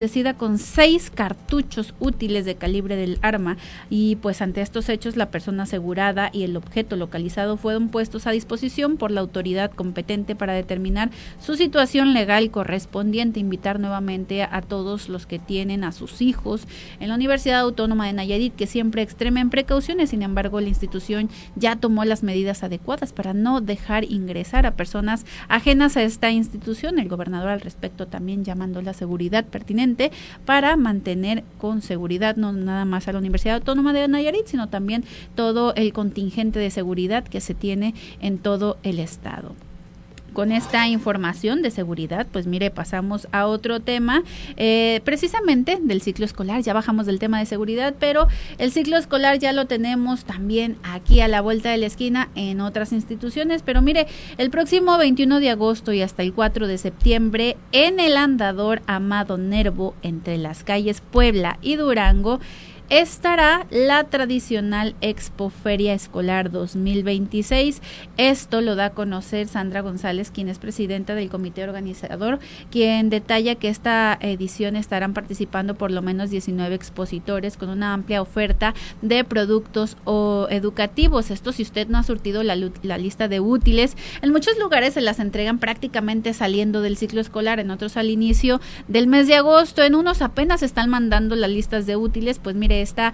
decida con 6 cartuchos útiles de calibre del arma y pues ante estos hechos la persona asegurada y el objeto localizado fueron puestos a disposición por la autoridad competente para determinar su situación legal correspondiente. Invitar nuevamente a todos los que tienen a sus hijos en la Universidad Autónoma de Nayarit que siempre extremen precauciones. Sin embargo, la institución ya tomó las medidas adecuadas para no dejar ingresar a personas ajenas a esta institución. El gobernador al respecto también llamando la seguridad pertinente para mantener con seguridad no nada más a la Universidad Autónoma de Nayarit, sino también todo el contingente de seguridad que se tiene en todo el estado. Con esta información de seguridad, pues mire, pasamos a otro tema, precisamente del ciclo escolar. Ya bajamos del tema de seguridad, pero el ciclo escolar ya lo tenemos también aquí a la vuelta de la esquina en otras instituciones. Pero mire, el próximo 21 de agosto y hasta el 4 de septiembre, en el andador Amado Nervo, entre las calles Puebla y Durango, estará la tradicional Expoferia Escolar 2026. Esto lo da a conocer Sandra González, quien es presidenta del comité organizador, quien detalla que esta edición estarán participando por lo menos 19 expositores con una amplia oferta de productos educativos. Esto si usted no ha surtido la lista de útiles. En muchos lugares se las entregan prácticamente saliendo del ciclo escolar, en otros al inicio del mes de agosto, en unos apenas están mandando las listas de útiles. Pues mire, esta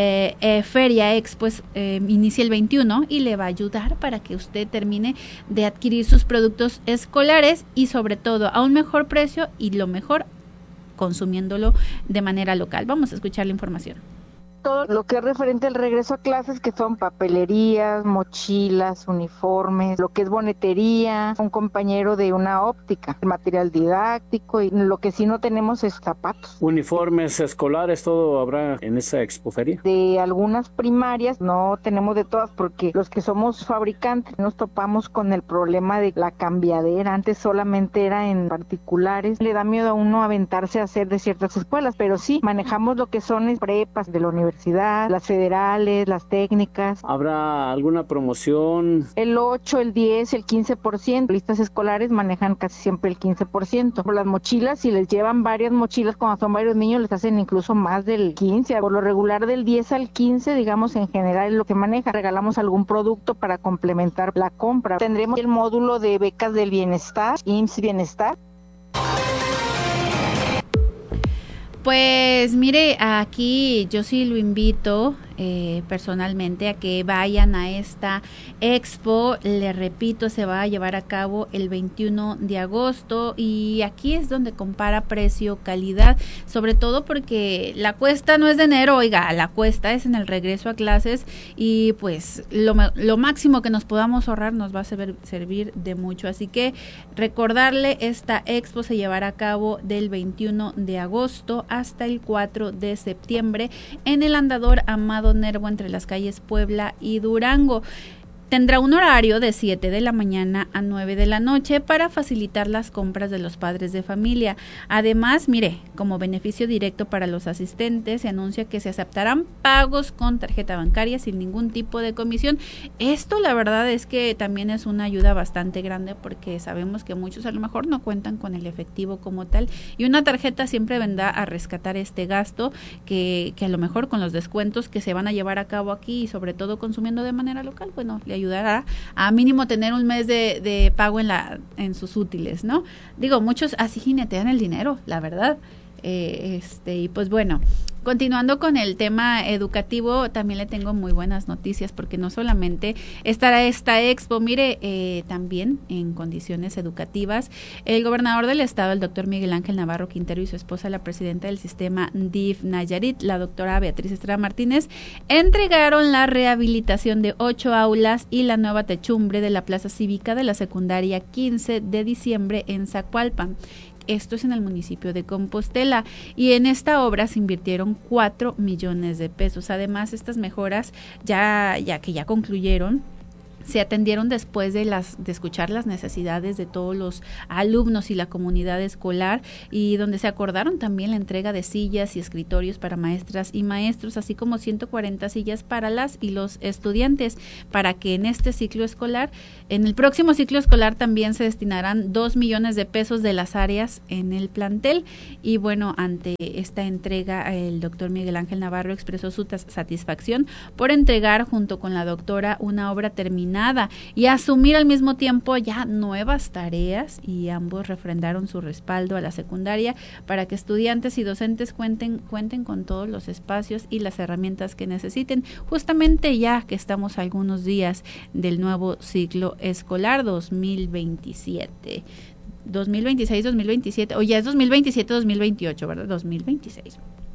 Feria Expo inicia el 21 y le va a ayudar para que usted termine de adquirir sus productos escolares y sobre todo a un mejor precio y lo mejor consumiéndolo de manera local. Vamos a escuchar la información. Todo lo que es referente al regreso a clases, que son papelerías, mochilas, uniformes, lo que es bonetería, un compañero de una óptica, material didáctico, y lo que sí no tenemos es zapatos. Uniformes escolares, todo habrá en esa expoferia. De algunas primarias, no tenemos de todas, porque los que somos fabricantes nos topamos con el problema de la cambiadera. Antes solamente era en particulares. Le da miedo a uno aventarse a hacer de ciertas escuelas, pero sí, manejamos lo que son prepas de la universidad, las federales, las técnicas. ¿Habrá alguna promoción? El 8, el 10, el 15%. Listas escolares manejan casi siempre el 15%. Por las mochilas, si les llevan varias mochilas, cuando son varios niños, les hacen incluso más del 15%. Por lo regular, del 10 al 15%, digamos, en general es lo que maneja. Regalamos algún producto para complementar la compra. Tendremos el módulo de becas del bienestar, IMSS Bienestar. Pues mire, aquí yo sí lo invito personalmente a que vayan a esta expo. Le repito, se va a llevar a cabo el 21 de agosto y aquí es donde compara precio, calidad, sobre todo porque la cuesta no es de enero, oiga, la cuesta es en el regreso a clases y pues lo máximo que nos podamos ahorrar nos va a servir de mucho. Así que recordarle, esta expo se llevará a cabo del 21 de agosto hasta el 4 de septiembre en el andador Amado Nervo entre las calles Puebla y Durango. Tendrá un horario de 7 de la mañana a 9 de la noche para facilitar las compras de los padres de familia. Además, mire, como beneficio directo para los asistentes, se anuncia que se aceptarán pagos con tarjeta bancaria sin ningún tipo de comisión. Esto, la verdad, es que también es una ayuda bastante grande porque sabemos que muchos a lo mejor no cuentan con el efectivo como tal y una tarjeta siempre vendrá a rescatar este gasto que a lo mejor con los descuentos que se van a llevar a cabo aquí y sobre todo consumiendo de manera local, bueno, le ayudará a mínimo tener un mes de pago en sus útiles, ¿no? Digo, muchos así jinetean el dinero, la verdad. Y pues bueno, continuando con el tema educativo, también le tengo muy buenas noticias porque no solamente estará esta expo, mire, también en condiciones educativas, el gobernador del estado, el doctor Miguel Ángel Navarro Quintero y su esposa, la presidenta del sistema DIF Nayarit, la doctora Beatriz Estrada Martínez, entregaron la rehabilitación de 8 aulas y la nueva techumbre de la plaza cívica de la secundaria 15 de diciembre en Zacualpan. Esto es en el municipio de Compostela y en esta obra se invirtieron 4 millones de pesos. Además, estas mejoras ya concluyeron, se atendieron después de escuchar las necesidades de todos los alumnos y la comunidad escolar, y donde se acordaron también la entrega de sillas y escritorios para maestras y maestros, así como 140 sillas para las y los estudiantes, para que en el próximo ciclo escolar también se destinarán 2 millones de pesos de las áreas en el plantel. Y bueno, ante esta entrega, el doctor Miguel Ángel Navarro expresó su satisfacción por entregar junto con la doctora una obra terminada y asumir al mismo tiempo ya nuevas tareas, y ambos refrendaron su respaldo a la secundaria para que estudiantes y docentes cuenten con todos los espacios y las herramientas que necesiten, justamente ya que estamos a algunos días del nuevo ciclo escolar 2027. 2026-2027, o ya es 2027-2028, ¿verdad? 2026.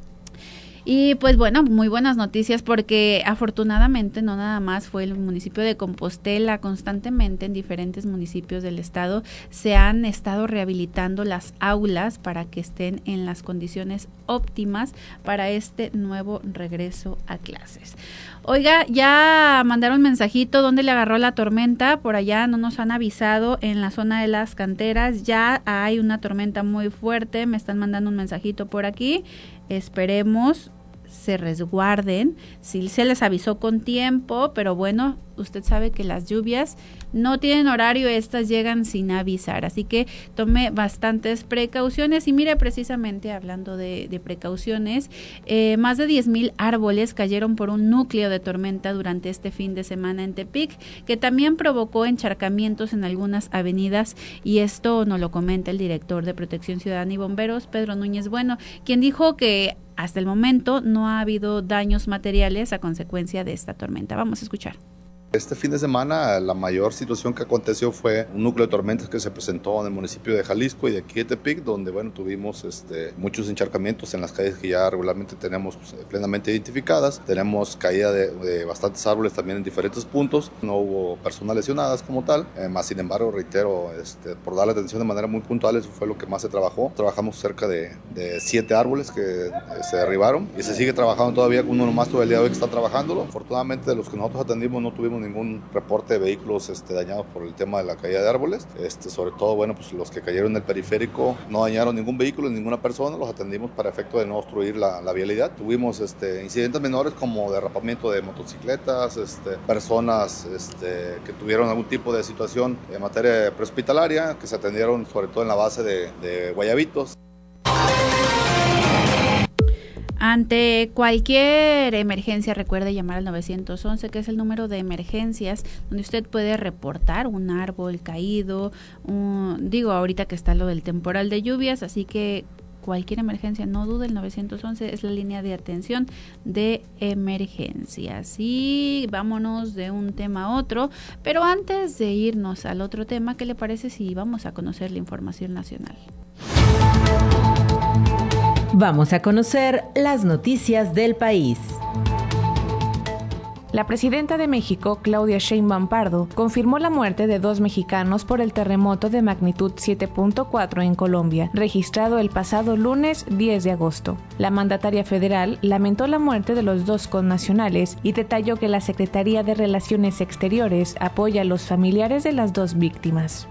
Y pues bueno, muy buenas noticias, porque afortunadamente no nada más fue el municipio de Compostela, constantemente en diferentes municipios del estado se han estado rehabilitando las aulas para que estén en las condiciones óptimas para este nuevo regreso a clases. Oiga, ya mandaron mensajito dónde le agarró la tormenta, por allá no nos han avisado, en la zona de las canteras ya hay una tormenta muy fuerte, me están mandando un mensajito por aquí, esperemos se resguarden, sí se les avisó con tiempo, pero bueno, usted sabe que las lluvias no tienen horario, estas llegan sin avisar, así que tome bastantes precauciones. Y mire, precisamente hablando de precauciones, más de 10,000 árboles cayeron por un núcleo de tormenta durante este fin de semana en Tepic, que también provocó encharcamientos en algunas avenidas, y esto nos lo comenta el director de Protección Ciudadana y Bomberos, Pedro Núñez Bueno, quien dijo que hasta el momento no ha habido daños materiales a consecuencia de esta tormenta. Vamos a escuchar. Este fin de semana la mayor situación que aconteció fue un núcleo de tormentas que se presentó en el municipio de Jalisco y de aquí de Tepic, donde bueno, tuvimos muchos encharcamientos en las calles que ya regularmente tenemos plenamente identificadas. Tenemos caída de bastantes árboles también en diferentes puntos. No hubo personas lesionadas como tal, más sin embargo, reitero, por darle atención de manera muy puntual, eso fue lo que más se trabajó. Trabajamos cerca de 7 árboles que se derribaron y se sigue trabajando todavía, uno nomás todo el día de hoy que está trabajándolo. Afortunadamente, de los que nosotros atendimos no tuvimos ningún reporte de vehículos dañados por el tema de la caída de árboles. Sobre todo, bueno, pues los que cayeron en el periférico no dañaron ningún vehículo, ninguna persona, los atendimos para efecto de no obstruir la vialidad. Tuvimos incidentes menores como derrapamiento de motocicletas, personas que tuvieron algún tipo de situación en materia prehospitalaria, que se atendieron sobre todo en la base de Guayabitos. Ante cualquier emergencia, recuerde llamar al 911, que es el número de emergencias donde usted puede reportar un árbol caído, ahorita que está lo del temporal de lluvias, así que cualquier emergencia, no dude, el 911 es la línea de atención de emergencias. Y vámonos de un tema a otro, pero antes de irnos al otro tema, ¿qué le parece si vamos a conocer la información nacional? Vamos a conocer las noticias del país. La presidenta de México, Claudia Sheinbaum Pardo, confirmó la muerte de 2 mexicanos por el terremoto de magnitud 7.4 en Colombia, registrado el pasado lunes 10 de agosto. La mandataria federal lamentó la muerte de los 2 connacionales y detalló que la Secretaría de Relaciones Exteriores apoya a los familiares de las 2 víctimas.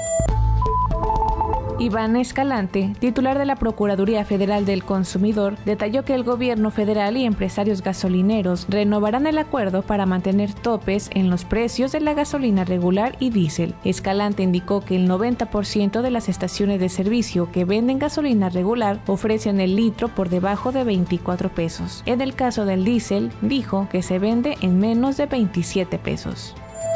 Iván Escalante, titular de la Procuraduría Federal del Consumidor, detalló que el gobierno federal y empresarios gasolineros renovarán el acuerdo para mantener topes en los precios de la gasolina regular y diésel. Escalante indicó que el 90% de las estaciones de servicio que venden gasolina regular ofrecen el litro por debajo de 24 pesos. En el caso del diésel, dijo que se vende en menos de 27 pesos.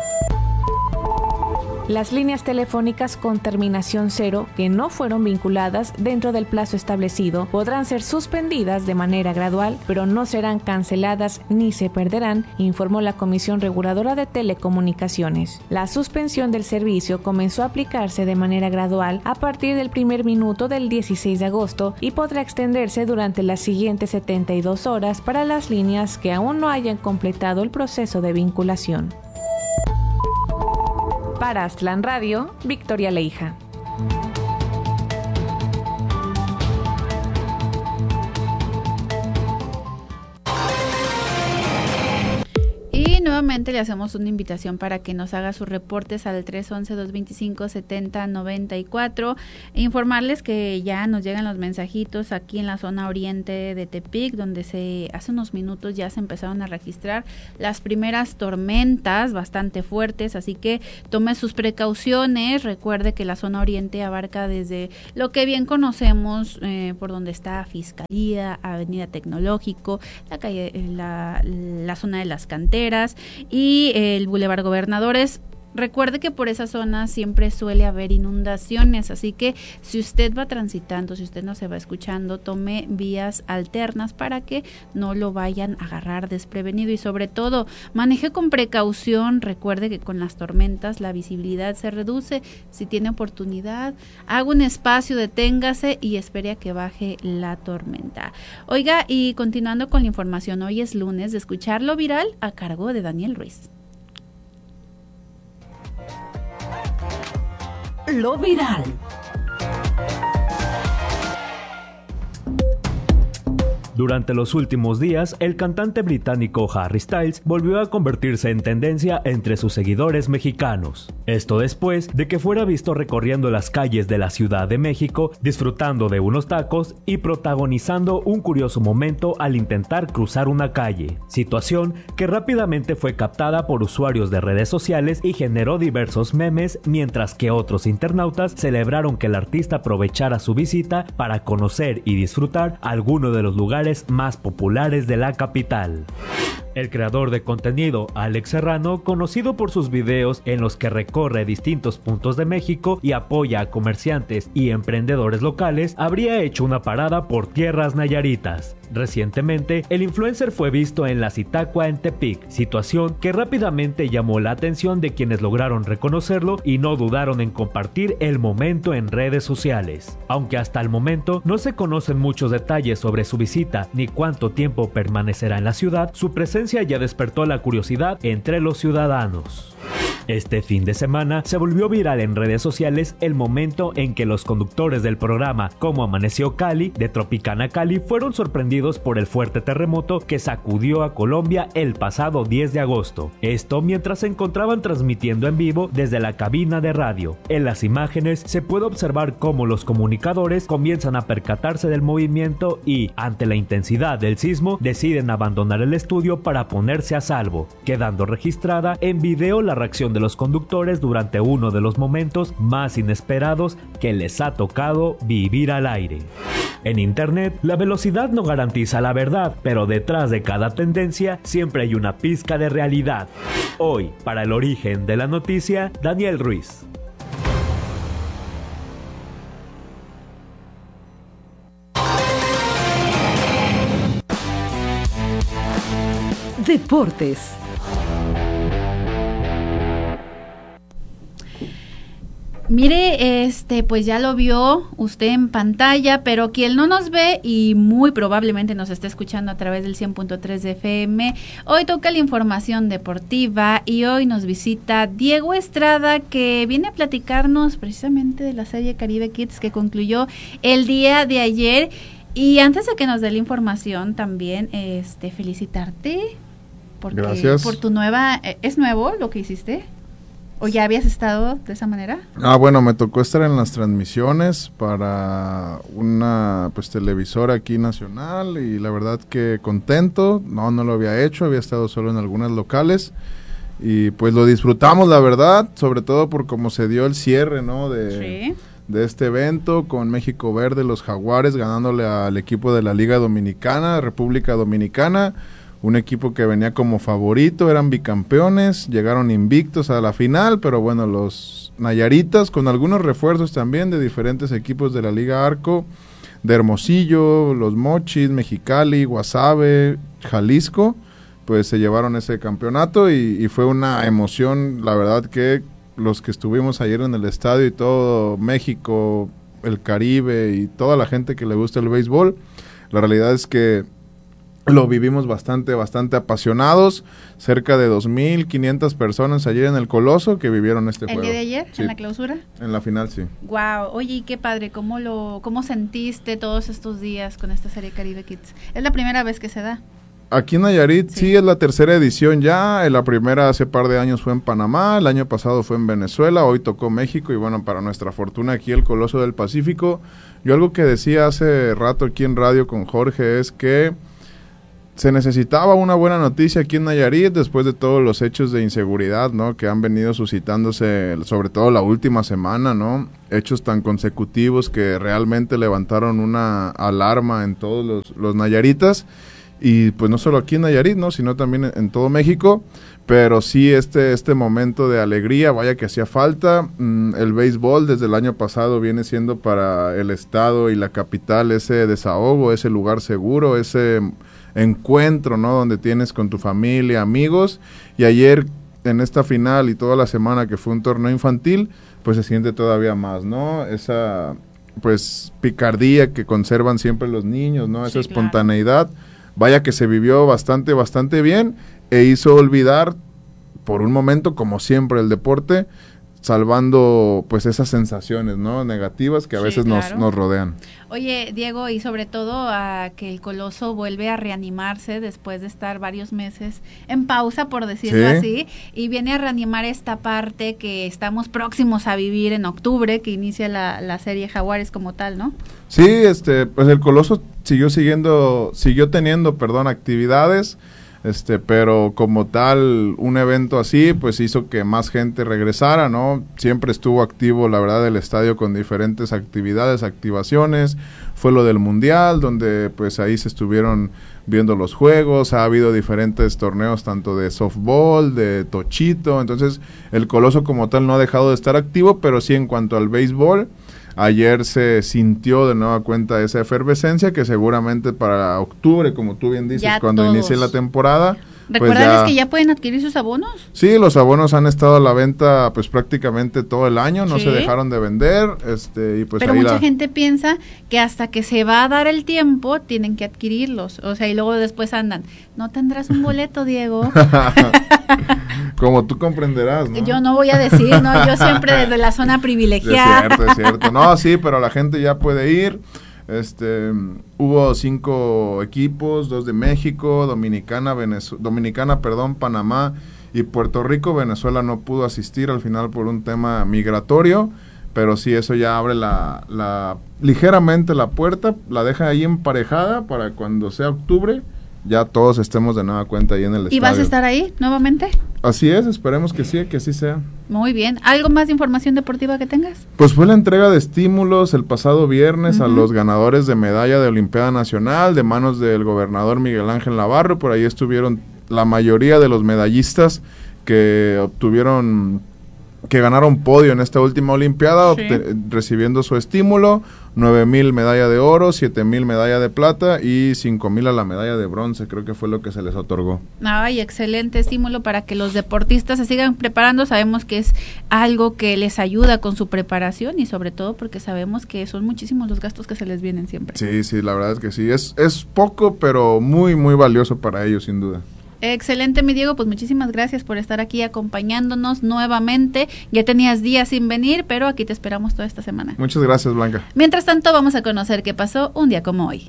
Las líneas telefónicas con terminación 0 que no fueron vinculadas dentro del plazo establecido podrán ser suspendidas de manera gradual, pero no serán canceladas ni se perderán, informó la Comisión Reguladora de Telecomunicaciones. La suspensión del servicio comenzó a aplicarse de manera gradual a partir del primer minuto del 16 de agosto y podrá extenderse durante las siguientes 72 horas para las líneas que aún no hayan completado el proceso de vinculación. Para Aztlán Radio, Victoria Leija. Y nuevamente nuevamente le hacemos una invitación para que nos haga sus reportes al 311-225-7094. Informarles que ya nos llegan los mensajitos aquí en la zona oriente de Tepic, donde hace unos minutos ya se empezaron a registrar las primeras tormentas bastante fuertes, así que tome sus precauciones. Recuerde que la zona oriente abarca desde lo que bien conocemos, por donde está Fiscalía, Avenida Tecnológico, la calle, la zona de las canteras y el Boulevard Gobernadores. Recuerde que por esa zona siempre suele haber inundaciones, así que si usted va transitando, si usted no se va escuchando, tome vías alternas para que no lo vayan a agarrar desprevenido y sobre todo maneje con precaución. Recuerde que con las tormentas la visibilidad se reduce. Si tiene oportunidad, haga un espacio, deténgase y espere a que baje la tormenta. Oiga, y continuando con la información, hoy es lunes de escuchar lo viral a cargo de Daniel Ruiz. Lo viral. Durante los últimos días, el cantante británico Harry Styles volvió a convertirse en tendencia entre sus seguidores mexicanos. Esto después de que fuera visto recorriendo las calles de la Ciudad de México, disfrutando de unos tacos y protagonizando un curioso momento al intentar cruzar una calle. Situación que rápidamente fue captada por usuarios de redes sociales y generó diversos memes, mientras que otros internautas celebraron que el artista aprovechara su visita para conocer y disfrutar algunos de los lugares más populares de la capital. El creador de contenido, Alex Serrano, conocido por sus videos en los que recorre distintos puntos de México y apoya a comerciantes y emprendedores locales, habría hecho una parada por tierras nayaritas. Recientemente, el influencer fue visto en la Zitácua en Tepic, situación que rápidamente llamó la atención de quienes lograron reconocerlo y no dudaron en compartir el momento en redes sociales. Aunque hasta el momento no se conocen muchos detalles sobre su visita ni cuánto tiempo permanecerá en la ciudad, su presencia ya despertó la curiosidad entre los ciudadanos. Este fin de semana se volvió viral en redes sociales el momento en que los conductores del programa Cómo Amaneció Cali de Tropicana Cali fueron sorprendidos por el fuerte terremoto que sacudió a Colombia el pasado 10 de agosto. Esto mientras se encontraban transmitiendo en vivo desde la cabina de radio. En las imágenes se puede observar cómo los comunicadores comienzan a percatarse del movimiento y, ante la intensidad del sismo, deciden abandonar el estudio para ponerse a salvo, quedando registrada en video la reacción de los conductores durante uno de los momentos más inesperados que les ha tocado vivir al aire. En internet, la velocidad no garantiza la verdad, pero detrás de cada tendencia siempre hay una pizca de realidad. Hoy, para el origen de la noticia, Daniel Ruiz. Deportes. Mire, pues ya lo vio usted en pantalla, pero quien no nos ve y muy probablemente nos está escuchando a través del 100.3 de FM, hoy toca la información deportiva y hoy nos visita Diego Estrada, que viene a platicarnos precisamente de la serie Caribe Kids que concluyó el día de ayer. Y antes de que nos dé la información también, felicitarte porque Gracias. Por tu nueva, ¿es nuevo lo que hiciste? ¿O ya habías estado de esa manera? Bueno, me tocó estar en las transmisiones para una televisora aquí nacional y la verdad que contento. No lo había hecho, había estado solo en algunas locales y pues lo disfrutamos, la verdad, sobre todo por cómo se dio el cierre, ¿no? de este evento con México Verde, los Jaguares ganándole al equipo de la Liga Dominicana, República Dominicana. Un equipo que venía como favorito, eran bicampeones, llegaron invictos a la final, pero bueno, los Nayaritas con algunos refuerzos también de diferentes equipos de la Liga Arco, de Hermosillo, Los Mochis, Mexicali, Guasave, Jalisco, pues se llevaron ese campeonato y fue una emoción, la verdad que los que estuvimos ayer en el estadio y todo México, el Caribe y toda la gente que le gusta el béisbol, la realidad es que lo vivimos bastante apasionados, cerca de 2,500 personas ayer en el Coloso que vivieron este juego. ¿El día de ayer, sí. En la clausura? En la final, sí. Wow, oye, qué padre, ¿cómo sentiste todos estos días con esta serie Caribe Kids? ¿Es la primera vez que se da? Aquí en Nayarit sí es la tercera edición ya. La primera hace par de años fue en Panamá, el año pasado fue en Venezuela, hoy tocó México y bueno, para nuestra fortuna aquí el Coloso del Pacífico. Yo algo que decía hace rato aquí en radio con Jorge es que se necesitaba una buena noticia aquí en Nayarit después de todos los hechos de inseguridad, ¿no? Que han venido suscitándose, sobre todo la última semana, ¿no? Hechos tan consecutivos que realmente levantaron una alarma en todos los nayaritas. Y pues no solo aquí en Nayarit, ¿no? Sino también en todo México, pero sí este momento de alegría, vaya que hacía falta. El béisbol desde el año pasado viene siendo para el estado y la capital ese desahogo, ese lugar seguro, ese encuentro, ¿no? Donde tienes con tu familia, amigos, y ayer en esta final y toda la semana que fue un torneo infantil, pues se siente todavía más, ¿no? Esa pues picardía que conservan siempre los niños, ¿no? Esa espontaneidad. Vaya que se vivió bastante bien e hizo olvidar por un momento, como siempre, el deporte, salvando pues esas sensaciones, ¿no? Negativas que a veces nos rodean. Oye, Diego, y sobre todo a que el Coloso vuelve a reanimarse después de estar varios meses en pausa, por decirlo así, y viene a reanimar esta parte que estamos próximos a vivir en octubre, que inicia la serie Jaguares como tal, ¿no? Sí, pues el Coloso siguió teniendo, actividades, pero como tal, un evento así, pues hizo que más gente regresara, ¿no? Siempre estuvo activo, la verdad, el estadio con diferentes activaciones. Fue lo del Mundial, donde pues ahí se estuvieron viendo los juegos. Ha habido diferentes torneos, tanto de softball, de tochito. Entonces, el Coloso como tal no ha dejado de estar activo, pero sí en cuanto al béisbol, ayer se sintió de nueva cuenta esa efervescencia que seguramente para octubre, como tú bien dices, ya cuando inicie la temporada. ¿Recuerdas que ya pueden adquirir sus abonos? Sí, los abonos han estado a la venta pues prácticamente todo el año, no se dejaron de vender. Y pues pero mucha gente piensa que hasta que se va a dar el tiempo tienen que adquirirlos, o sea, y luego después andan, ¿no tendrás un boleto, Diego? Como tú comprenderás, ¿no? Yo no voy a decir, ¿no? Yo siempre desde la zona privilegiada. Es cierto. No, sí, pero la gente ya puede ir. Hubo 5 equipos, 2 de México, Dominicana, Panamá y Puerto Rico. Venezuela no pudo asistir al final por un tema migratorio, pero sí, eso ya abre ligeramente la puerta, la deja ahí emparejada para cuando sea octubre, ya todos estemos de nueva cuenta ahí en el estadio. ¿Y vas a estar ahí nuevamente? Así es, esperemos que sí, que así sea. Muy bien. ¿Algo más de información deportiva que tengas? Pues fue la entrega de estímulos el pasado viernes a los ganadores de medalla de Olimpiada Nacional de manos del gobernador Miguel Ángel Navarro. Por ahí estuvieron la mayoría de los medallistas que ganaron podio en esta última Olimpiada, recibiendo su estímulo, 9,000 medalla de oro, 7,000 medalla de plata y 5,000 a la medalla de bronce, creo que fue lo que se les otorgó. Ay, excelente estímulo para que los deportistas se sigan preparando. Sabemos que es algo que les ayuda con su preparación y sobre todo porque sabemos que son muchísimos los gastos que se les vienen siempre. Sí, la verdad es que sí, es poco, pero muy, muy valioso para ellos, sin duda. Excelente, mi Diego, pues muchísimas gracias por estar aquí acompañándonos nuevamente. Ya tenías días sin venir, pero aquí te esperamos toda esta semana. Muchas gracias, Blanca. Mientras tanto, vamos a conocer qué pasó un día como hoy.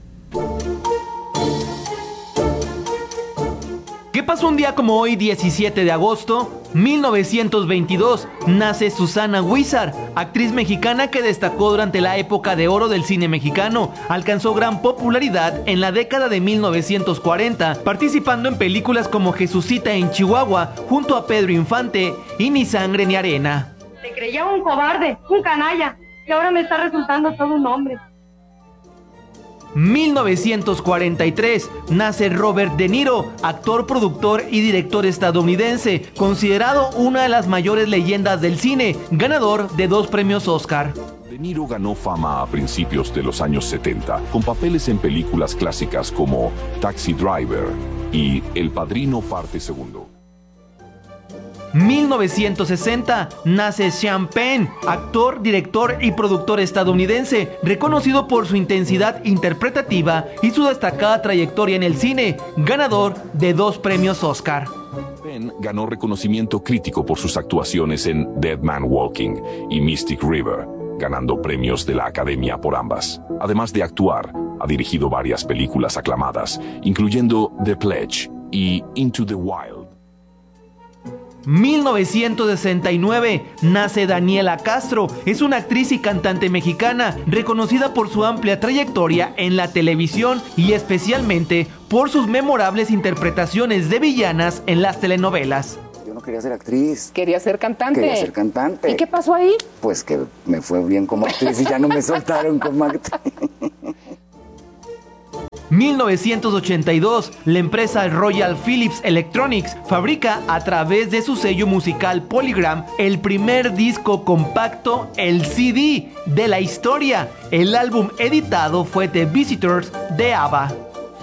¿Qué pasó un día como hoy, 17 de agosto? 1922, nace Susana Huizar, actriz mexicana que destacó durante la época de oro del cine mexicano. Alcanzó gran popularidad en la década de 1940, participando en películas como Jesucita en Chihuahua, junto a Pedro Infante y Ni Sangre ni Arena. Te creía un cobarde, un canalla, y ahora me está resultando todo un hombre. 1943, nace Robert De Niro, actor, productor y director estadounidense, considerado una de las mayores leyendas del cine, ganador de 2 premios Oscar. De Niro ganó fama a principios de los años 70, con papeles en películas clásicas como Taxi Driver y El Padrino Parte Segundo. 1960, nace Sean Penn, actor, director y productor estadounidense, reconocido por su intensidad interpretativa y su destacada trayectoria en el cine, ganador de 2 premios Oscar. Penn ganó reconocimiento crítico por sus actuaciones en Dead Man Walking y Mystic River, ganando premios de la Academia por ambas. Además de actuar, ha dirigido varias películas aclamadas, incluyendo The Pledge y Into the Wild. 1969 nace Daniela Castro. Es una actriz y cantante mexicana reconocida por su amplia trayectoria en la televisión y especialmente por sus memorables interpretaciones de villanas en las telenovelas. Yo no quería ser actriz. Quería ser cantante. Quería ser cantante. ¿Y qué pasó ahí? Pues que me fue bien como actriz y ya no me soltaron como actriz. 1982, la empresa Royal Philips Electronics fabrica a través de su sello musical Polygram el primer disco compacto, el CD, de la historia. El álbum editado fue The Visitors de ABBA.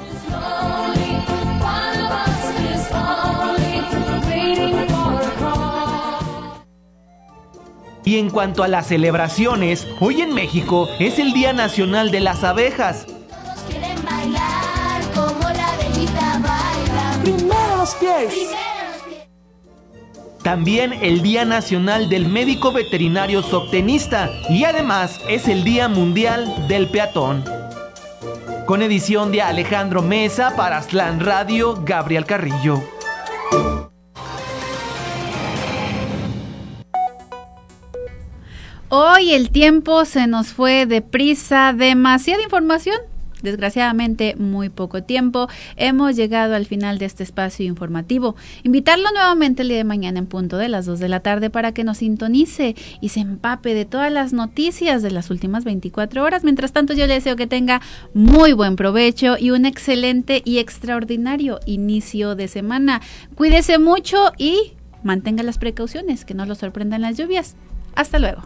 Y en cuanto a las celebraciones, hoy en México es el Día Nacional de las Abejas. Primero los pies. También el Día Nacional del Médico Veterinario Zootecnista y además es el Día Mundial del Peatón. Con edición de Alejandro Mesa para Aztlán Radio, Gabriel Carrillo. Hoy el tiempo se nos fue deprisa, demasiada información. Desgraciadamente, muy poco tiempo. Hemos llegado al final de este espacio informativo. Invitarlo nuevamente el día de mañana en punto de las 2 de la tarde para que nos sintonice y se empape de todas las noticias de las últimas 24 horas. Mientras tanto, yo le deseo que tenga muy buen provecho y un excelente y extraordinario inicio de semana. Cuídese mucho y mantenga las precauciones, que no lo sorprendan las lluvias. Hasta luego.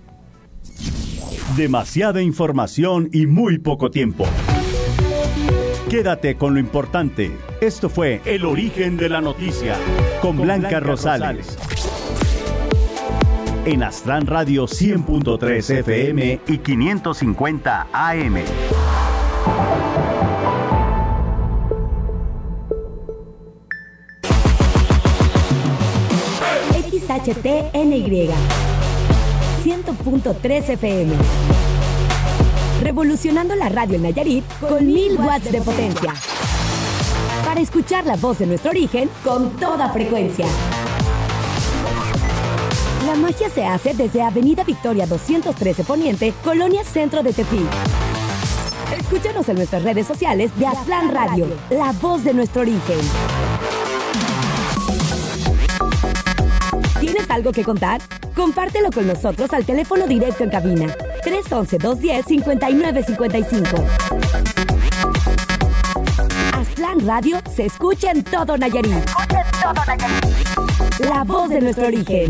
Demasiada información y muy poco tiempo. Quédate con lo importante. Esto fue El Origen de la Noticia con Blanca Rosales. En Aztlán Radio 100.3 FM y 550 AM. XHTNY 100.3 FM. Revolucionando la radio en Nayarit con 1000 watts de potencia. Para escuchar la voz de nuestro origen con toda frecuencia. La magia se hace desde Avenida Victoria 213 Poniente, Colonia Centro de Tepic. Escúchanos en nuestras redes sociales de Aztlán Radio, la voz de nuestro origen. ¿Tienes algo que contar? Compártelo con nosotros al teléfono directo en cabina 311-210-5955. Aztlán Radio se escucha en todo Nayarit. La voz de nuestro origen.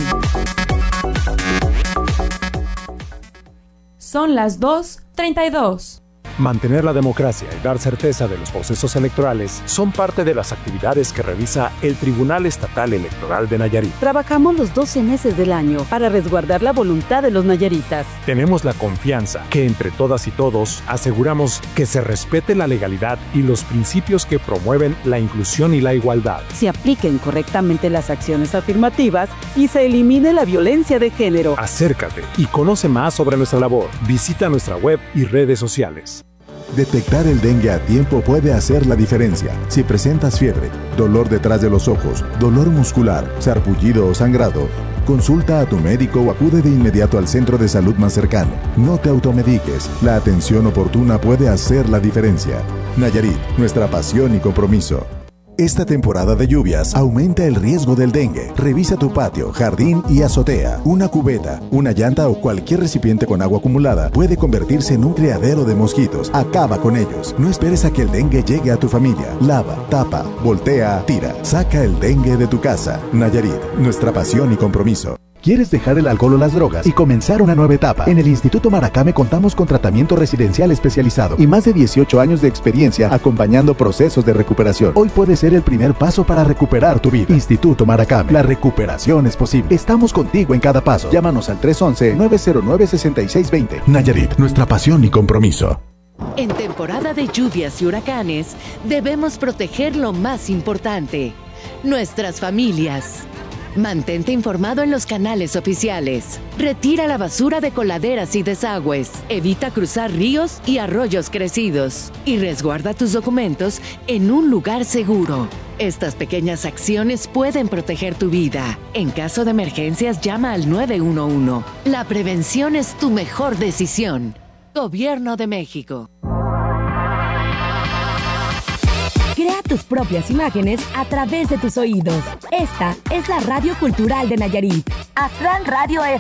Son las 2:32. Mantener la democracia y dar certeza de los procesos electorales son parte de las actividades que realiza el Tribunal Estatal Electoral de Nayarit. Trabajamos los 12 meses del año para resguardar la voluntad de los nayaritas. Tenemos la confianza que entre todas y todos aseguramos que se respete la legalidad y los principios que promueven la inclusión y la igualdad. Se apliquen correctamente las acciones afirmativas y se elimine la violencia de género. Acércate y conoce más sobre nuestra labor. Visita nuestra web y redes sociales. Detectar el dengue a tiempo puede hacer la diferencia. Si presentas fiebre, dolor detrás de los ojos, dolor muscular, sarpullido o sangrado, consulta a tu médico o acude de inmediato al centro de salud más cercano. No te automediques. La atención oportuna puede hacer la diferencia. Nayarit, nuestra pasión y compromiso. Esta temporada de lluvias aumenta el riesgo del dengue. Revisa tu patio, jardín y azotea. Una cubeta, una llanta o cualquier recipiente con agua acumulada puede convertirse en un criadero de mosquitos. Acaba con ellos. No esperes a que el dengue llegue a tu familia. Lava, tapa, voltea, tira. Saca el dengue de tu casa. Nayarit, nuestra pasión y compromiso. ¿Quieres dejar el alcohol o las drogas y comenzar una nueva etapa? En el Instituto Maracame contamos con tratamiento residencial especializado y más de 18 años de experiencia acompañando procesos de recuperación. Hoy puede ser el primer paso para recuperar tu vida. Instituto Maracame, la recuperación es posible. Estamos contigo en cada paso. Llámanos al 311-909-6620. Nayarit, nuestra pasión y compromiso. En temporada de lluvias y huracanes, debemos proteger lo más importante, nuestras familias. Mantente informado en los canales oficiales. Retira la basura de coladeras y desagües. Evita cruzar ríos y arroyos crecidos. Y resguarda tus documentos en un lugar seguro. Estas pequeñas acciones pueden proteger tu vida. En caso de emergencias, llama al 911. La prevención es tu mejor decisión. Gobierno de México. Crea tus propias imágenes a través de tus oídos. Esta es la Radio Cultural de Nayarit. Aztlán Radio FM.